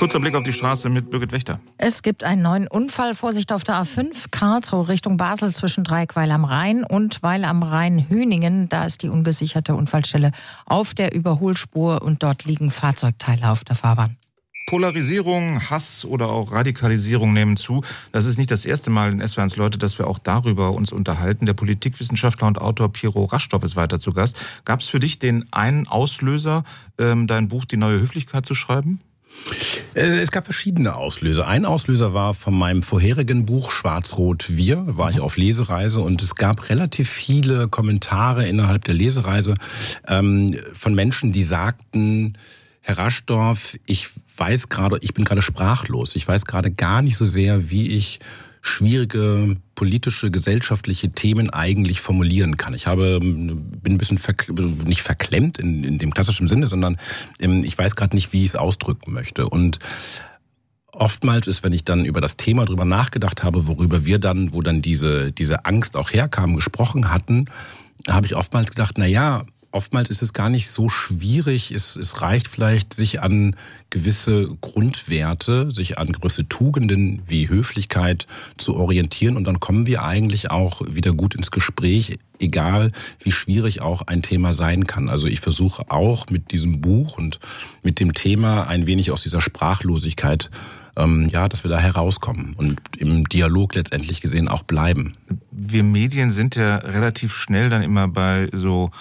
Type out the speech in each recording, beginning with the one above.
Kurzer Blick auf die Straße mit Birgit Wächter. Es gibt einen neuen Unfall. Vorsicht auf der A5, Karlsruhe Richtung Basel zwischen Dreieck-Weil am Rhein und Weil am Rhein-Hüningen. Da ist die ungesicherte Unfallstelle auf der Überholspur und dort liegen Fahrzeugteile auf der Fahrbahn. Polarisierung, Hass oder auch Radikalisierung nehmen zu. Das ist nicht das erste Mal in SWR1 Leute, dass wir auch darüber uns unterhalten. Der Politikwissenschaftler und Autor Piero Raschdorf ist weiter zu Gast. Gab es für dich den einen Auslöser, dein Buch Die neue Höflichkeit zu schreiben? Es gab verschiedene Auslöser. Ein Auslöser war von meinem vorherigen Buch Schwarz-Rot-Wir, war ich auf Lesereise und es gab relativ viele Kommentare innerhalb der Lesereise von Menschen, die sagten, Herr Raschdorf, ich bin gerade sprachlos. Ich weiß gerade gar nicht so sehr, wie ich schwierige politische, gesellschaftliche Themen eigentlich formulieren kann. Ich bin ein bisschen nicht verklemmt in dem klassischen Sinne, sondern ich weiß gerade nicht, wie ich es ausdrücken möchte. Und oftmals ist, wenn ich dann über das Thema drüber nachgedacht habe, wo dann diese Angst auch herkam, gesprochen hatten, habe ich oftmals gedacht, oftmals ist es gar nicht so schwierig. Es reicht vielleicht, sich an gewisse Grundwerte, sich an gewisse Tugenden wie Höflichkeit zu orientieren. Und dann kommen wir eigentlich auch wieder gut ins Gespräch, egal wie schwierig auch ein Thema sein kann. Also ich versuche auch mit diesem Buch und mit dem Thema ein wenig aus dieser Sprachlosigkeit, dass wir da herauskommen und im Dialog letztendlich gesehen auch bleiben. Wir Medien sind ja relativ schnell dann immer bei so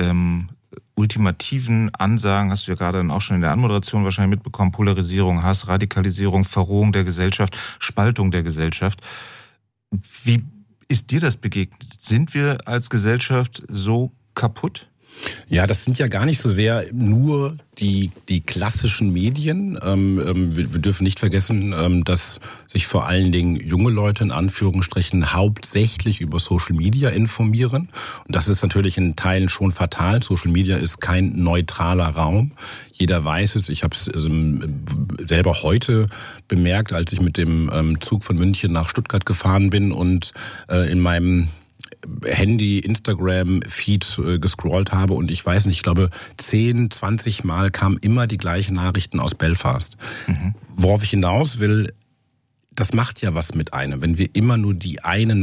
ultimativen Ansagen, hast du ja gerade dann auch schon in der Anmoderation wahrscheinlich mitbekommen, Polarisierung, Hass, Radikalisierung, Verrohung der Gesellschaft, Spaltung der Gesellschaft. Wie ist dir das begegnet? Sind wir als Gesellschaft so kaputt? Ja, das sind ja gar nicht so sehr nur die klassischen Medien. Wir dürfen nicht vergessen, dass sich vor allen Dingen junge Leute in Anführungsstrichen hauptsächlich über Social Media informieren. Und das ist natürlich in Teilen schon fatal. Social Media ist kein neutraler Raum. Jeder weiß es. Ich habe es selber heute bemerkt, als ich mit dem Zug von München nach Stuttgart gefahren bin und in meinem Handy, Instagram-Feed gescrollt habe und ich weiß nicht, ich glaube 10, 20 Mal kamen immer die gleichen Nachrichten aus Belfast. Worauf ich hinaus will, das macht ja was mit einem, wenn wir immer nur die eine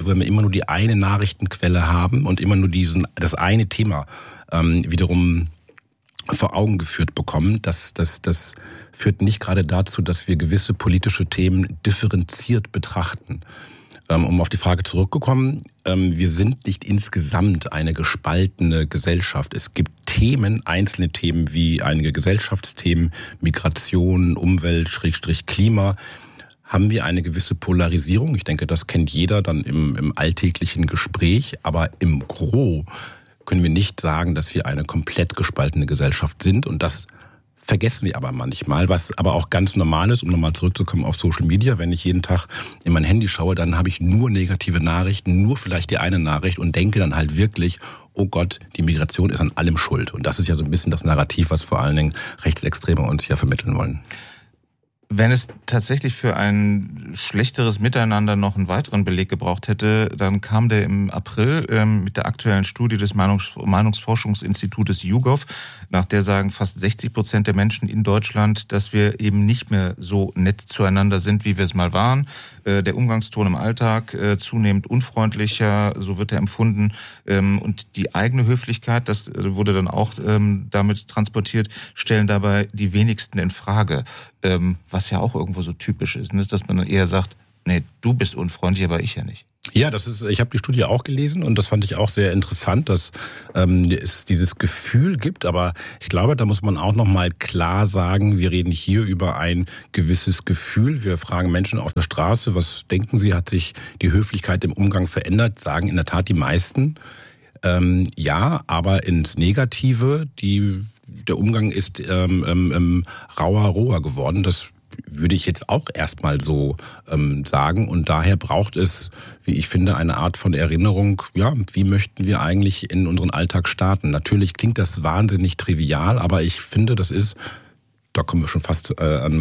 Nachrichtenquelle haben und immer nur das eine Thema wiederum vor Augen geführt bekommen. Das führt nicht gerade dazu, dass wir gewisse politische Themen differenziert betrachten. Um auf die Frage zurückzukommen, wir sind nicht insgesamt eine gespaltene Gesellschaft. Es gibt einzelne Themen wie einige Gesellschaftsthemen, Migration, Umwelt, Klima, haben wir eine gewisse Polarisierung. Ich denke, das kennt jeder dann im alltäglichen Gespräch, aber im Gros können wir nicht sagen, dass wir eine komplett gespaltene Gesellschaft sind und das vergessen wir aber manchmal, was aber auch ganz normal ist, um nochmal zurückzukommen auf Social Media. Wenn ich jeden Tag in mein Handy schaue, dann habe ich nur negative Nachrichten, nur vielleicht die eine Nachricht und denke dann halt wirklich, oh Gott, die Migration ist an allem schuld. Und das ist ja so ein bisschen das Narrativ, was vor allen Dingen Rechtsextreme uns hier vermitteln wollen. Wenn es tatsächlich für ein schlechteres Miteinander noch einen weiteren Beleg gebraucht hätte, dann kam der im April mit der aktuellen Studie des Meinungsforschungsinstitutes YouGov, nach der sagen fast 60% der Menschen in Deutschland, dass wir eben nicht mehr so nett zueinander sind, wie wir es mal waren. Der Umgangston im Alltag zunehmend unfreundlicher, so wird er empfunden. Und die eigene Höflichkeit, das wurde dann auch damit transportiert, stellen dabei die wenigsten in Frage. Was ja auch irgendwo so typisch ist, dass man dann eher sagt, nee, du bist unfreundlich, aber ich ja nicht. Ja, ich habe die Studie auch gelesen und das fand ich auch sehr interessant, dass es dieses Gefühl gibt. Aber ich glaube, da muss man auch nochmal klar sagen, wir reden hier über ein gewisses Gefühl. Wir fragen Menschen auf der Straße, was denken sie, hat sich die Höflichkeit im Umgang verändert? Sagen in der Tat die meisten. Ja, aber ins Negative, der Umgang ist roher geworden. Das würde ich jetzt auch erstmal so sagen. Und daher braucht es, wie ich finde, eine Art von Erinnerung, ja, wie möchten wir eigentlich in unseren Alltag starten? Natürlich klingt das wahnsinnig trivial, aber ich finde, das ist, da kommen wir schon fast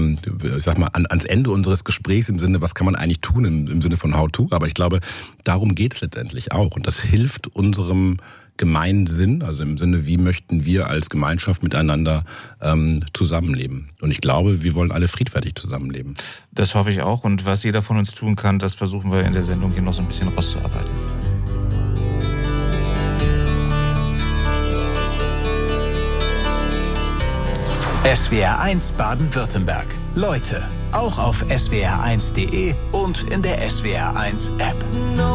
ans Ende unseres Gesprächs im Sinne, was kann man eigentlich tun im Sinne von How to? Aber ich glaube, darum geht's letztendlich auch. Und das hilft unserem Gemeinsinn, also im Sinne, wie möchten wir als Gemeinschaft miteinander zusammenleben. Und ich glaube, wir wollen alle friedfertig zusammenleben. Das hoffe ich auch. Und was jeder von uns tun kann, das versuchen wir in der Sendung hier noch so ein bisschen rauszuarbeiten. SWR1 Baden-Württemberg. Leute, auch auf swr1.de und in der SWR1 App.